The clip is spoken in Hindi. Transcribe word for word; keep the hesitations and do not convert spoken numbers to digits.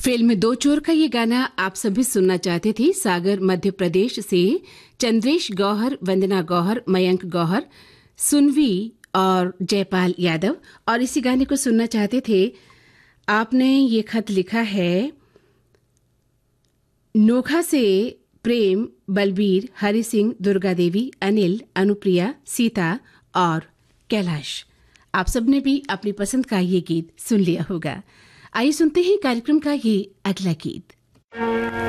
फिल्म दो चोर का ये गाना आप सभी सुनना चाहते थे। सागर मध्य प्रदेश से चंद्रेश गौहर, वंदना गौहर, मयंक गौहर, सुनवी और जयपाल यादव, और इसी गाने को सुनना चाहते थे। आपने ये खत लिखा है नोखा से प्रेम, बलबीर, हरि सिंह, दुर्गा देवी, अनिल, अनुप्रिया, सीता और कैलाश। आप सबने भी अपनी पसंद का ये गीत सुन लिया होगा। आइए सुनते हैं कार्यक्रम का ये अगला गीत।